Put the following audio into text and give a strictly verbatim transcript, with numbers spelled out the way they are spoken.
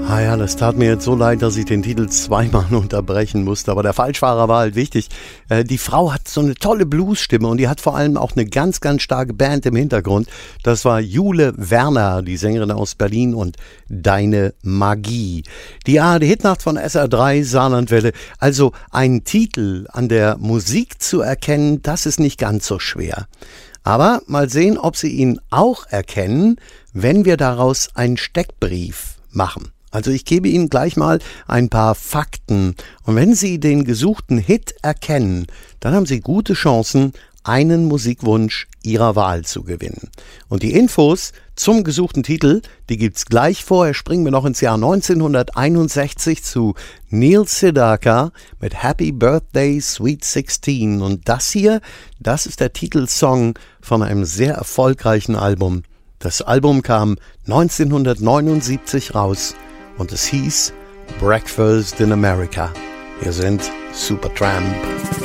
Ah ja, das tat mir jetzt so leid, dass ich den Titel zweimal unterbrechen musste, aber der Falschfahrer war halt wichtig. Äh, die Frau hat so eine tolle Bluesstimme und die hat vor allem auch eine ganz, ganz starke Band im Hintergrund. Das war Jule Werner, die Sängerin aus Berlin, und Deine Magie. Die A R D-Hitnacht von S R drei Saarlandwelle. Also ein Titel an der Musik zu erkennen, das ist nicht ganz so schwer. Aber mal sehen, ob Sie ihn auch erkennen, wenn wir daraus einen Steckbrief machen. Also ich gebe Ihnen gleich mal ein paar Fakten. Und wenn Sie den gesuchten Hit erkennen, dann haben Sie gute Chancen, einen Musikwunsch Ihrer Wahl zu gewinnen. Und die Infos zum gesuchten Titel, die gibt's gleich. Vorher springen wir noch ins Jahr neunzehnhunderteinundsechzig zu Neil Sedaka mit Happy Birthday Sweet sixteen. Und das hier, das ist der Titelsong von einem sehr erfolgreichen Album. Das Album kam neunzehnhundertneunundsiebzig raus. Und es hieß Breakfast in America. Wir sind Supertramp.